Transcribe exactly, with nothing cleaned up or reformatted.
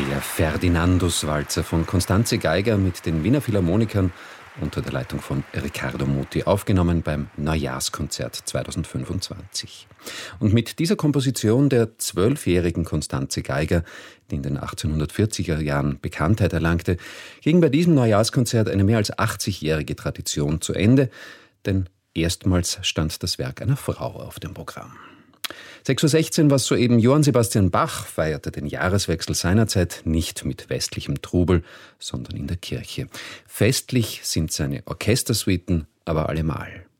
Der Ferdinandus-Walzer von Constanze Geiger mit den Wiener Philharmonikern unter der Leitung von Riccardo Muti, aufgenommen beim Neujahrskonzert zweitausendfünfundzwanzig. Und mit dieser Komposition der zwölfjährigen Constanze Geiger, die in den achtzehnhundertvierziger Jahren Bekanntheit erlangte, ging bei diesem Neujahrskonzert eine mehr als achtzigjährige Tradition zu Ende, denn erstmals stand das Werk einer Frau auf dem Programm. sechs Uhr sechzehn, was soeben Johann Sebastian Bach feierte den Jahreswechsel seinerzeit nicht mit westlichem Trubel, sondern in der Kirche. Festlich sind seine Orchestersuiten aber allemal.